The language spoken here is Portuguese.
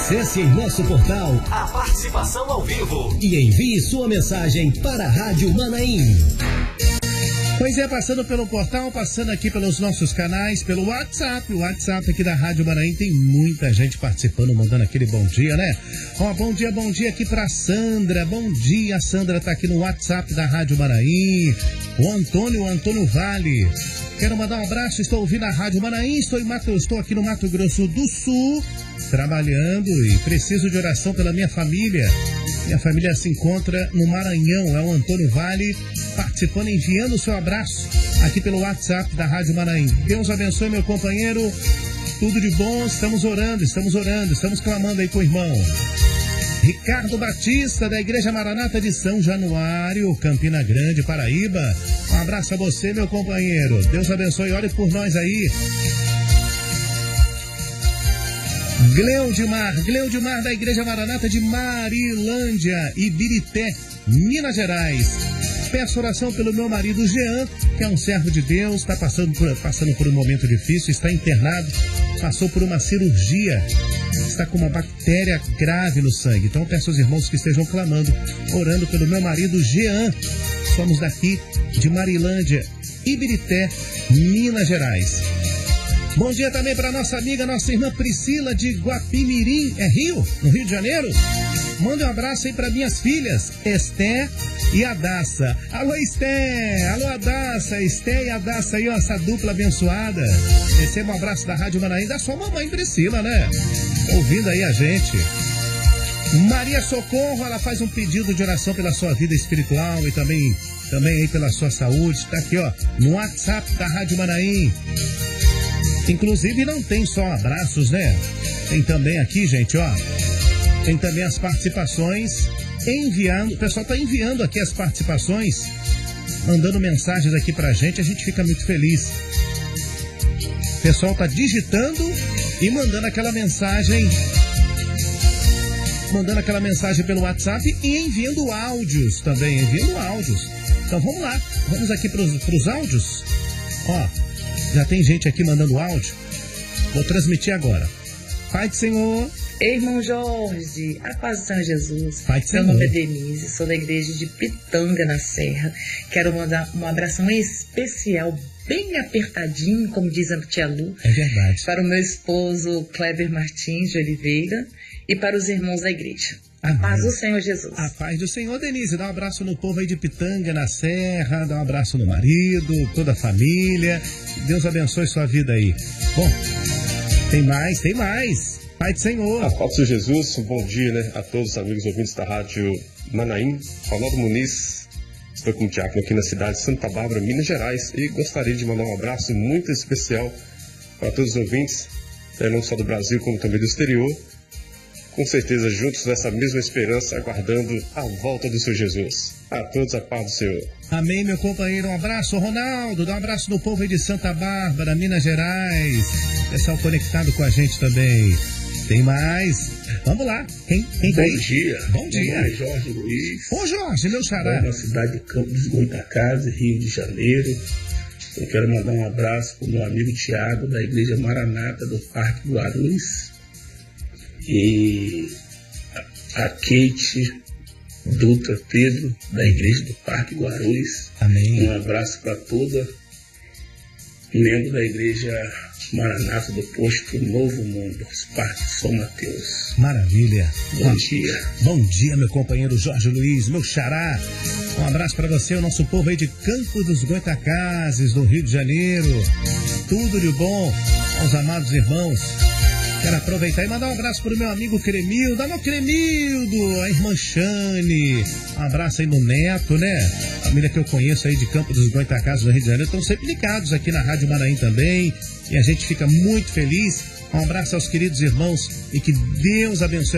Acesse em nosso portal a participação ao vivo e envie sua mensagem para a Rádio Manaim. Pois é, passando pelo portal, passando aqui pelos nossos canais, pelo WhatsApp. O WhatsApp aqui da Rádio Manaim tem muita gente participando, mandando aquele bom dia, né? Ó, bom dia aqui pra Sandra. Bom dia, a Sandra tá aqui no WhatsApp da Rádio Manaim. O Antônio Vale. Quero mandar um abraço, estou ouvindo a Rádio Manaim, estou aqui no Mato Grosso do Sul, trabalhando e preciso de oração pela minha família. Minha família se encontra no Maranhão. É o Antônio Vale participando, enviando o seu abraço aqui pelo WhatsApp da Rádio Manaim. Deus abençoe, meu companheiro. Tudo de bom, estamos orando, estamos clamando aí com o irmão. Ricardo Batista, da Igreja Maranata de São Januário, Campina Grande, Paraíba. Um abraço a você, meu companheiro. Deus abençoe, ore por nós aí. Gleudimar, da Igreja Maranata de Marilândia, Ibirité, Minas Gerais. Peço oração pelo meu marido Jean, que é um servo de Deus, está passando por um momento difícil, está internado, passou por uma cirurgia, está com uma bactéria grave no sangue. Então peço aos irmãos que estejam clamando, orando pelo meu marido Jean. Somos daqui de Marilândia, Ibirité, Minas Gerais. Bom dia também para nossa amiga, nossa irmã Priscila de Guapimirim, no Rio de Janeiro. Manda um abraço aí para minhas filhas, Esté e Adassa. Alô, Esté! Alô, Adassa! Esté e Adassa aí, ó, essa dupla abençoada. Receba um abraço da Rádio Manaim, da sua mamãe Priscila, né? Ouvindo aí a gente. Maria Socorro, ela faz um pedido de oração pela sua vida espiritual e também aí pela sua saúde. Tá aqui, ó, no WhatsApp da Rádio Manaim. Inclusive não tem só abraços, né? Tem também aqui, gente, ó. Tem também as participações enviando. O pessoal tá enviando aqui as participações, mandando mensagens aqui pra gente. A gente fica muito feliz. O pessoal tá digitando e mandando aquela mensagem pelo WhatsApp e enviando áudios também, Então vamos lá, vamos aqui pros áudios. Ó, já tem gente aqui mandando áudio. Vou transmitir agora. Pai do Senhor. Irmão Jorge, a paz do Senhor Jesus. Pai do Senhor. Meu nome é Denise, sou da igreja de Pitanga, na Serra. Quero mandar um abração especial, bem apertadinho, como diz a tia Lu. É verdade. Para o meu esposo Kleber Martins de Oliveira e para os irmãos da igreja. A Amém. paz do Senhor Jesus. A paz do Senhor, Denise. Dá um abraço no povo aí de Pitanga, na Serra. Dá um abraço no marido, toda a família. Deus abençoe sua vida aí. Bom, tem mais. Pai do Senhor. A paz do Jesus, um bom dia, né, a todos os amigos ouvintes da Rádio Manaim. Ronaldo Muniz, estou como diácono aqui na cidade de Santa Bárbara, Minas Gerais, e gostaria de mandar um abraço muito especial para todos os ouvintes, não só do Brasil, como também do exterior. Com certeza, juntos nessa mesma esperança, aguardando a volta do Senhor Jesus. A todos a paz do Senhor. Amém, meu companheiro. Um abraço, Ronaldo. Dá um abraço no povo aí de Santa Bárbara, Minas Gerais. Pessoal conectado com a gente também. Tem mais. Vamos lá. Quem Bom dia. Bom dia. Meu nome é Jorge Luiz. Ô, Jorge, meu xará. Na cidade de Campos dos Goitacazes, Rio de Janeiro. Eu quero mandar um abraço para o meu amigo Tiago, da Igreja Maranata do Parque Guarulhos. E a Kate Dutra Pedro, da Igreja do Parque Guarulhos. Amém. Um abraço para toda membro da Igreja Maranata do Posto Novo Mundo, Parque São Mateus. Maravilha. Bom dia. Bom dia, meu companheiro Jorge Luiz, meu xará. Um abraço para você, o nosso povo aí de Campos dos Goitacazes, do Rio de Janeiro. Tudo de bom aos amados irmãos. Quero aproveitar e mandar um abraço para o meu amigo Cremildo. Alô, Cremildo, a irmã Xane. Um abraço aí no Neto, né? Família que eu conheço aí de Campos dos Goitacazes, do Rio de Janeiro. Estão sempre ligados aqui na Rádio Manaim também. E a gente fica muito feliz. Um abraço aos queridos irmãos e que Deus abençoe